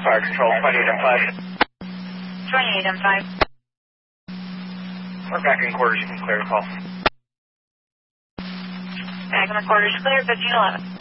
Fire Control, 28M5. 28M5. We're back in quarters, you can clear the call. Back in the quarters clear, 1511.